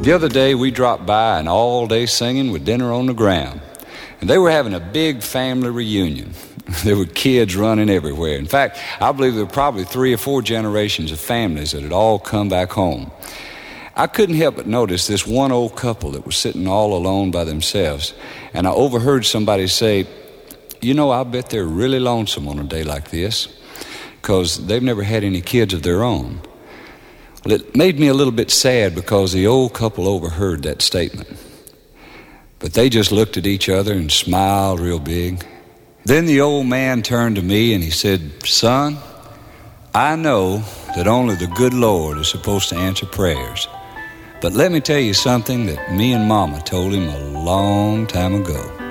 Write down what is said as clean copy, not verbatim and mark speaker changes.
Speaker 1: The other day we dropped by an all-day singing with dinner on the ground. And they were having a big family reunion. There were kids running everywhere. In fact, I believe there were probably 3 or 4 generations of families that had all come back home. I couldn't help but notice this one old couple that was sitting all alone by themselves. And I overheard somebody say, "You know, I bet they're really lonesome on a day like this, because they've never had any kids of their own." Well, it made me a little bit sad because the old couple overheard that statement. But they just looked at each other and smiled real big. Then the old man turned to me and he said, "Son, I know that only the good Lord is supposed to answer prayers. But let me tell you something that me and Mama told him a long time ago.